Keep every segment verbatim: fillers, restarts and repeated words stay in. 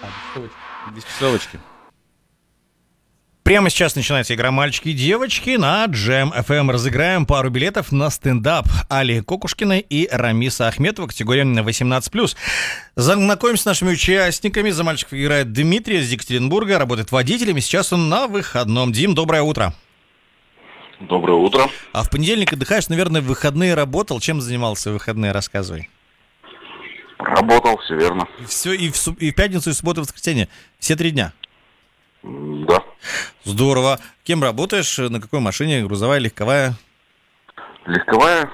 Без часовочки. Прямо сейчас начинается игра «Мальчики и девочки» на Джем эф эм. Разыграем пару билетов на стендап Али Кокушкиной и Рамиса Ахметова, категория восемнадцать плюс. Знакомимся с нашими участниками. За мальчиков играет Дмитрий из Екатеринбурга, работает водителем, и сейчас он на выходном. Дим, доброе утро. Доброе утро. А в понедельник отдыхаешь, наверное, в выходные работал. Чем занимался в выходные? Рассказывай. Работал, все верно. Все, и в, суб... и в пятницу, и в субботу, и в воскресенье. Все три дня. Да. Здорово. Кем работаешь? На какой машине? Грузовая, легковая? Легковая?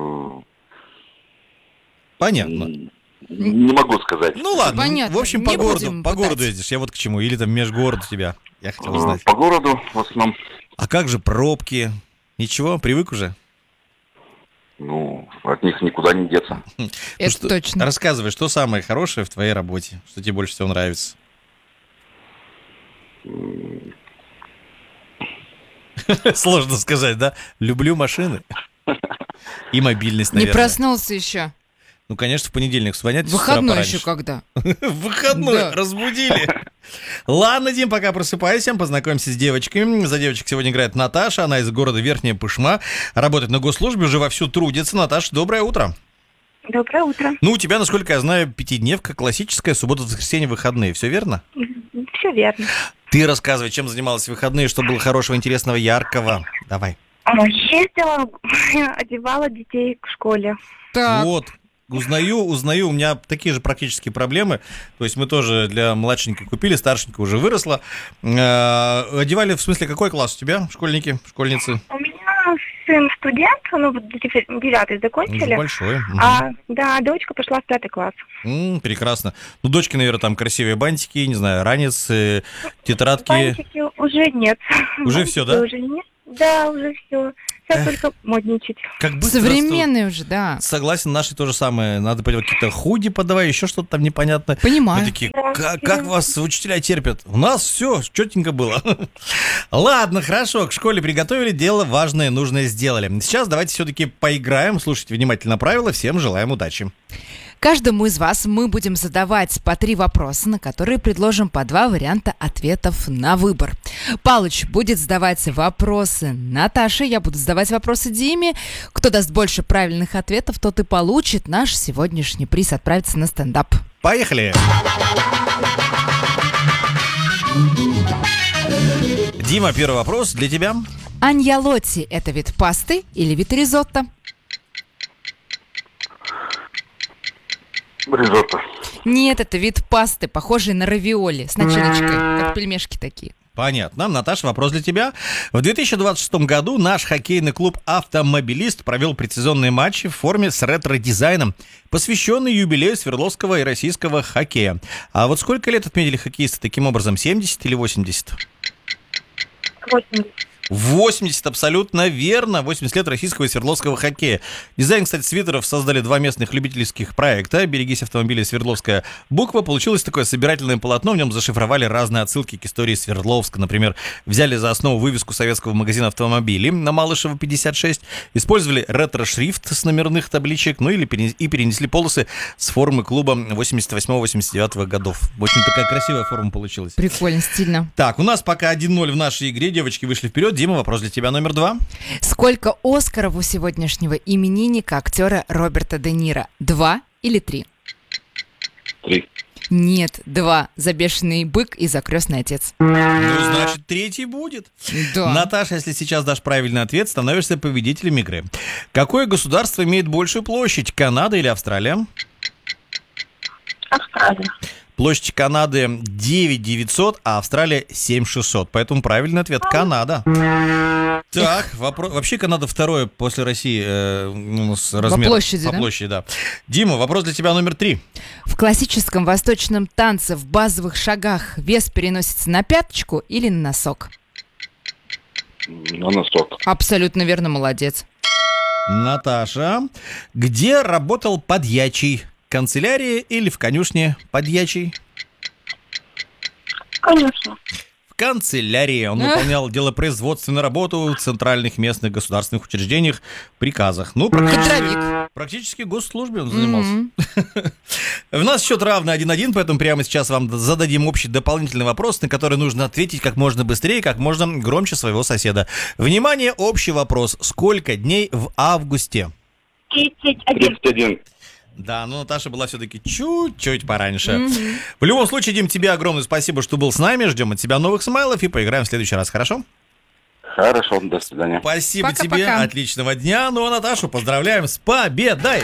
Понятно. Не могу сказать. Ну ладно. Понятно. В общем, по Не городу, по пытать. городу ездишь. Я вот к чему. Или там межгород у тебя. Я хотел узнать. По городу в основном. А как же пробки? Ничего, привык уже? Ну, от них никуда не деться. Ну Это что, точно. Рассказывай, что самое хорошее в твоей работе? Что тебе больше всего нравится? Сложно сказать, да? Люблю машины. И мобильность, Не наверное. проснулся еще. Ну, конечно, в понедельник звонят. Выходной еще когда. Выходной, Да. разбудили. Ладно, Дим, пока просыпайся, познакомься с девочками. За девочек сегодня играет Наташа, она из города Верхняя Пышма, работает на госслужбе, уже вовсю трудится. Наташа, доброе утро. Доброе утро. Ну, у тебя, насколько я знаю, пятидневка, классическая, суббота, воскресенье, выходные, все верно? Все верно. Ты рассказывай, чем занималась в выходные, что было хорошего, интересного, яркого. Давай. А, Ездила, одевала детей к школе. Так, Вот. Узнаю, узнаю, у меня такие же практические проблемы. То есть мы тоже для младшенькой купили, старшенькая уже выросла. Э, одевали, в смысле, какой класс у тебя? Школьники, школьницы? У меня сын студент, ну, вот дев- девятый закончили. Уже большой. Мгм. А, да, дочка пошла в пятый класс. М, прекрасно. Ну, дочки, наверное, там красивые бантики, не знаю, ранец, э, тетрадки. Бантики уже нет. Уже Бантики всё, да? Уже нет. Да, уже все. Сейчас Эх. только модничать. Как быстро современный уже, да. растут. Согласен, наши то же самое. Надо пойти какие-то худи подавай, еще что-то там непонятное. Понимаю. Мы такие, Да, как, да. как вас учителя терпят? У нас все четенько было. Ладно, хорошо, к школе приготовили, дело важное, нужное сделали. Сейчас давайте все-таки поиграем, слушайте внимательно правила, всем желаем удачи. Каждому из вас мы будем задавать по три вопроса, на которые предложим по два варианта ответов на выбор. Палыч будет задавать вопросы Наташе, я буду задавать вопросы Диме. Кто даст больше правильных ответов, тот и получит наш сегодняшний приз, отправиться на стендап. Поехали! Дима, первый вопрос для тебя. Аньялотти – это вид пасты или вид ризотто? Ризотто. Нет, это вид пасты, похожий на равиоли, с начиночкой, как пельмешки такие. Понятно. Наташа, вопрос для тебя. В две тысячи двадцать шестом году наш хоккейный клуб «Автомобилист» провел предсезонные матчи в форме с ретро-дизайном, посвященный юбилею Свердловского и российского хоккея. А вот сколько лет отметили хоккеисты таким образом? семьдесят или восемьдесят? восемьдесят. восемьдесят, абсолютно верно. восемьдесят лет российского и свердловского хоккея. Дизайн, кстати, свитеров создали два местных любительских проекта. «Берегись автомобиля» и «Свердловская буква». Получилось такое собирательное полотно. В нем зашифровали разные отсылки к истории Свердловска. Например, взяли за основу вывеску советского магазина автомобилей на Малышева пятьдесят шесть, использовали ретро-шрифт с номерных табличек, ну или перенес- и перенесли полосы с формы клуба восемьдесят восьмого восемьдесят девятого годов. Очень такая красивая форма получилась. Прикольно, стильно. Так, у нас пока один ноль в нашей игре. Девочки вышли вперед. Дима, вопрос для тебя номер два. Сколько Оскаров у сегодняшнего именинника актера Роберта Де Ниро? Два или три? Три. Нет, два. За «Бешеный бык» и за «Крестный отец». Ну, значит, третий будет. Да. Наташа, если сейчас дашь правильный ответ, становишься победителем игры. Какое государство имеет большую площадь, Канада или Австралия? Австралия. Площадь Канады девять тысяч девятьсот, а Австралия семь тысяч шестьсот. Поэтому правильный ответ – Канада. Так, вопро- вообще Канада второе после России э, ну, с размером. площади, По да? площади, да. Дима, вопрос для тебя номер три. В классическом восточном танце в базовых шагах вес переносится на пяточку или на носок? На носок. Абсолютно верно, молодец. Наташа, где работал подьячий? Канцелярии или в конюшне подьячий? Конечно. В канцелярии. Он выполнял делопроизводственную работу в центральных местных государственных учреждениях, приказах. Ну, практически, Кадровик. практически госслужбе он занимался. У нас счет равный один-один, поэтому прямо сейчас вам зададим общий дополнительный вопрос, на который нужно ответить как можно быстрее, как можно громче своего соседа. Внимание, общий вопрос. Сколько дней в августе? тридцать один. тридцать один. Да, но Наташа была все-таки чуть-чуть пораньше. Mm-hmm. В любом случае, Дим, тебе огромное спасибо, что был с нами. Ждем от тебя новых смайлов и поиграем в следующий раз, хорошо? Хорошо, до свидания. Спасибо Пока-пока. тебе, отличного дня. Ну а Наташу поздравляем с победой!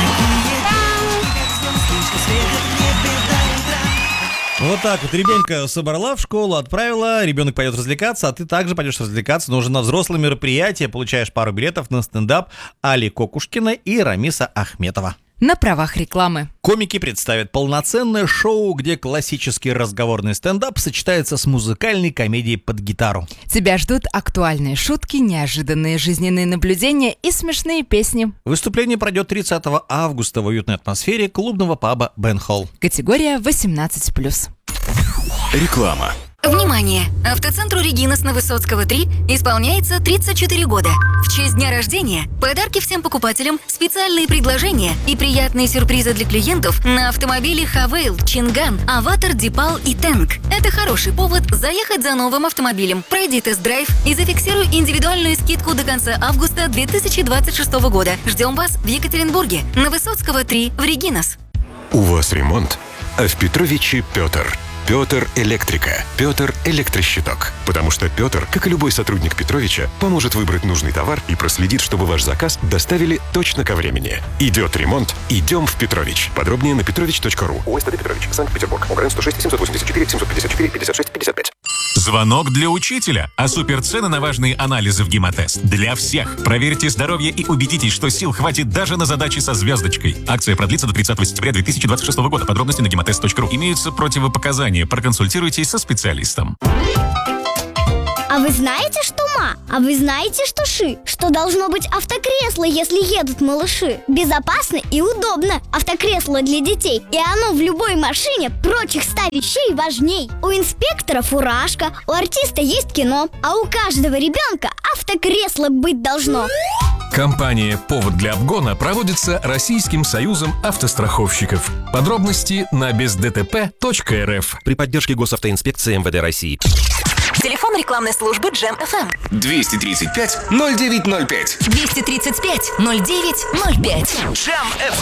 Вот так вот, ребенка собрала в школу, отправила, ребенок пойдет развлекаться, а ты также пойдешь развлекаться, но уже на взрослое мероприятие, получаешь пару билетов на стендап Али Кокушкина и Рамиса Ахметова. На правах рекламы. Комики представят полноценное шоу, где классический разговорный стендап сочетается с музыкальной комедией под гитару. Тебя ждут актуальные шутки, неожиданные жизненные наблюдения и смешные песни. Выступление пройдет тридцатого августа в уютной атмосфере клубного паба Бен Холл. Категория восемнадцать плюс. Реклама. Внимание! Автоцентру «Регинас» на Высоцкого три исполняется тридцать четыре года. В честь дня рождения подарки всем покупателям, специальные предложения и приятные сюрпризы для клиентов на автомобили «Хавейл», «Чинган», «Аватар», «Дипал» и «Тэнк». Это хороший повод заехать за новым автомобилем. Пройди тест-драйв и зафиксируй индивидуальную скидку до конца августа две тысячи двадцать шестого года. Ждем вас в Екатеринбурге на Высоцкого три в «Регинас». У вас ремонт, а в Петровиче Петр. Петр Электрика. Петр Электрощиток. Потому что Петр, как и любой сотрудник Петровича, поможет выбрать нужный товар и проследит, чтобы ваш заказ доставили точно ко времени. Идет ремонт, идем в Петрович. Подробнее на петрович точка ру. ОСТД Петрович, Санкт-Петербург. ОГРН сто шесть семьсот восемьдесят четыре семьсот пятьдесят четыре пятьдесят шесть пятьдесят пять. Звонок для учителя. А суперцены на важные анализы в Гемотест. Для всех. Проверьте здоровье и убедитесь, что сил хватит даже на задачи со звездочкой. Акция продлится до тридцатого сентября две тысячи двадцать шестого года. Подробности на гемотест точка ру. Имеются противопоказания. Проконсультируйтесь со специалистом. А вы знаете, что ма? А вы знаете, что ши? Что должно быть автокресло, если едут малыши? Безопасно и удобно. Автокресло для детей. И оно в любой машине прочих ста вещей важней. У инспектора фуражка, у артиста есть кино, а у каждого ребенка автокресло быть должно. Кампания «Повод для обгона» проводится Российским союзом автостраховщиков. Подробности на без дэ тэ пэ точка эр эф. При поддержке Госавтоинспекции эм вэ дэ России. Телефон рекламной службы Джем эф эм. двести тридцать пять ноль девять ноль пять. двести тридцать пять ноль девять ноль пять. Джем эф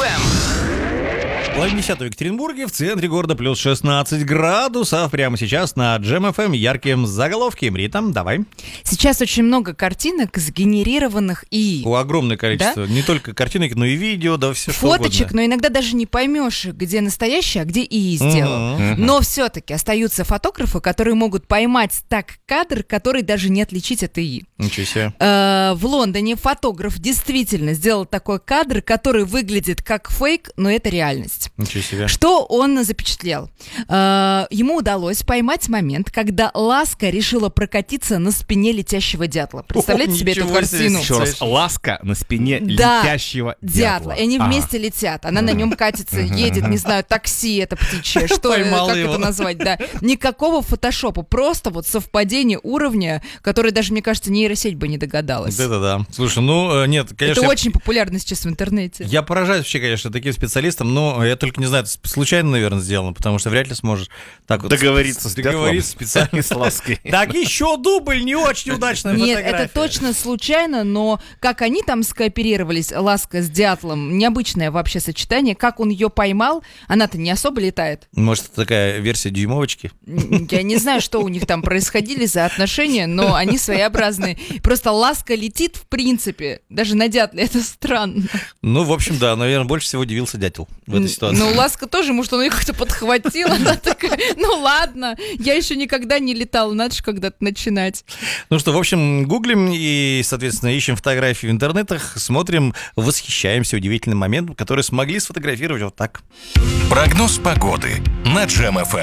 эм. Половина десятого в Екатеринбурге, в центре города плюс шестнадцать градусов. Прямо сейчас на Джем эф эм ярким заголовком. Ритам, давай. Сейчас очень много картинок, сгенерированных и О, огромное количество. Да? Не только картинок, но и видео, да все что угодно. Фоточек, но иногда даже не поймешь, где настоящее, а где ИИ сделал. Mm-hmm. Но все-таки остаются фотографы, которые могут поймать так кадр, который даже не отличить от ИИ. Ничего себе. Э, в Лондоне фотограф действительно сделал такой кадр, который выглядит как фейк, но это реальность. Ничего себе. Что он запечатлел? Э, ему удалось поймать момент, когда Ласка решила прокатиться на спине летящего дятла. Представляете О, себе эту ничего себе. картину? Еще раз, Ласка на спине Да, летящего дятла. дятла. И они Ага. вместе летят. Она на нем катится, едет, не знаю, такси это птичье. Что, Поймала как его. это назвать? Да. Никакого фотошопа, просто вот совпадение уровня, которое даже, мне кажется, нейросеть бы не догадалась. Это да. Слушай, ну, нет, конечно... Это очень популярно сейчас в интернете. Я поражаюсь вообще, конечно, таким специалистам, но я только не знаю, это случайно, наверное, сделано, потому что вряд ли сможешь так вот Договориться с договориться специально с Лаской. Так, еще дубль, не очень удачная Нет, фотография. это точно случайно, но как они там скооперировались, Ласка с дятлом, необычное вообще сочетание, как он ее поймал, она-то не особо летает. Может, это такая версия дюймовочки? Я не знаю, что у них там происходили за отношения, но они своеобразные. Просто Ласка летит в принципе, даже на дятле, это странно. Ну, в общем, да, наверное, больше всего удивился дятел в этой ситуации. Ну, Ласка тоже, может, он ее как-то подхватил, она такая, ну ладно, я еще никогда не летала, надо же когда-то начинать. Ну что, в общем, гуглим и, соответственно, ищем фотографии в интернетах, смотрим, восхищаемся удивительным моментом, который смогли сфотографировать вот так. Прогноз погоды на Джем эф эм.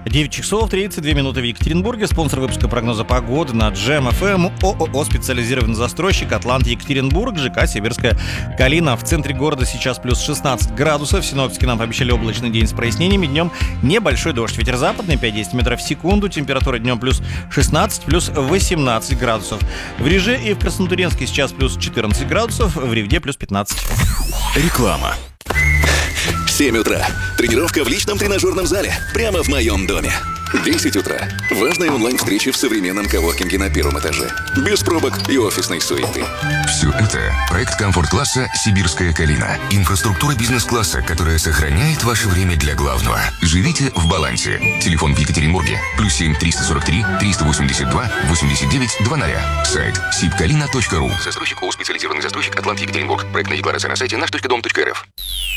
девять часов тридцать две минуты в Екатеринбурге. Спонсор выпуска прогноза погоды на Джем эф эм ООО «Специализированный застройщик Атлант Екатеринбург», ЖК «Сибирская Калина». В центре города сейчас плюс шестнадцать градусов. Синоптики нам пообещали облачный день с прояснениями. Днем небольшой дождь. Ветер западный пять-десять метров в секунду. Температура днем плюс шестнадцать, плюс восемнадцать градусов. В Реже и в Краснотурьинске сейчас плюс четырнадцать градусов. В Ревде плюс пятнадцать. Реклама. семь утра. Тренировка в личном тренажерном зале. Прямо в моем доме. десять утра. Важная онлайн-встреча в современном коворкинге на первом этаже. Без пробок и офисной суеты. Все это проект комфорт-класса «Сибирская Калина». Инфраструктура бизнес-класса, которая сохраняет ваше время для главного. Живите в балансе. Телефон в Екатеринбурге. Плюс семь триста сорок три триста восемьдесят два восемьдесят девять двадцать. Сайт сибкалина точка ру. Застройщик ООО «Специализированный застройщик Атлант Екатеринбург». Проектная декларация на сайте наш точка дом точка эр эф.